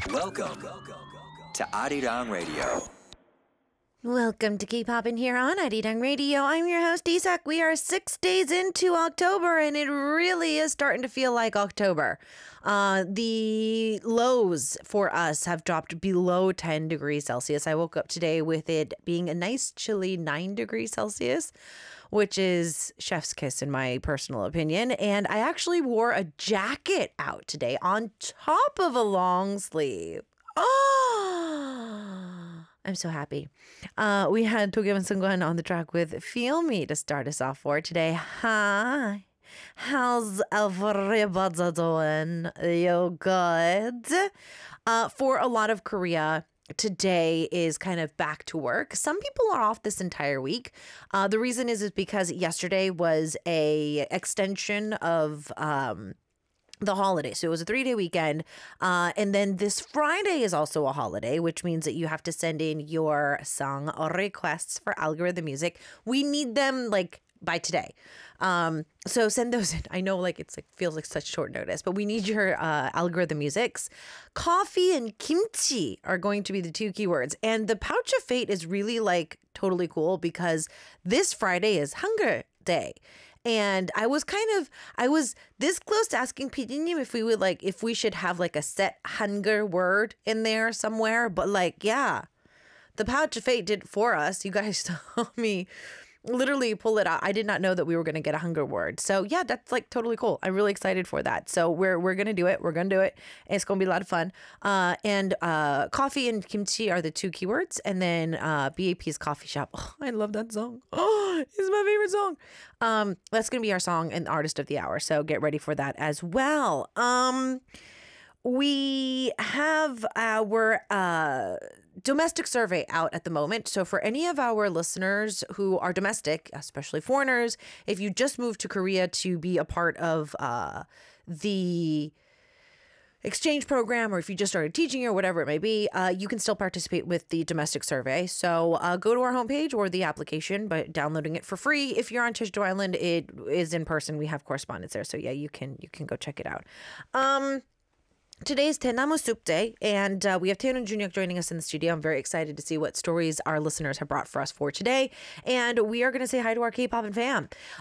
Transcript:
Welcome to Arirang Radio. Welcome to Keep Poppin' here on Arirang Radio. I'm your host, Isak. We are 6 days into October, and it really is starting to feel like October. The lows for us have dropped below 10 degrees Celsius. I woke up today with it being a nice chilly 9 degrees Celsius, which is chef's kiss in my personal opinion. And I actually wore a jacket out today on top of a long sleeve. Oh, I'm so happy. We had Togeman Sungwan on the track with Feel Me to start us off for today. Hi. How's everybody doing? You good? For a lot of Korea, today is kind of back to work. Some people are off this entire week. The reason is because yesterday was a extension of the holiday. So it was a 3-day weekend. And then this Friday is also a holiday, which means that you have to send in your song requests for algorithm music. We need them by today. So send those in. I know feels like such short notice, but we need your algorithm musics. Coffee and kimchi are going to be the two keywords. And the Pouch of Fate is really totally cool because this Friday is Hunger Day. And I was this close to asking PD님 if we should have a set hunger word in there somewhere. But the Pouch of Fate did it for us. You guys saw me literally pull it out. I did not know that we were going to get a hunger word. So yeah, that's totally cool. I'm really excited for that. So we're going to do it. We're going to do it. It's going to be a lot of fun. And coffee and kimchi are the two keywords. And then BAP's Coffee Shop. Oh, I love that song. Oh, it's my favorite song. That's going to be our song and artist of the hour. So get ready for that as well. We have our domestic survey out at the moment. So for any of our listeners who are domestic, especially foreigners, if you just moved to Korea to be a part of the exchange program, or if you just started teaching or whatever it may be, you can still participate with the domestic survey. So go to our homepage or the application, but downloading it for free. If you're on Jeju Island, it is in person. We have correspondence there. So yeah, you can go check it out. Today's Tenamu Soup Day, and we have Taeyeon and Junhyuk joining us in the studio. I'm very excited to see what stories our listeners have brought for us for today. And we are going to say hi to our K-pop and fam.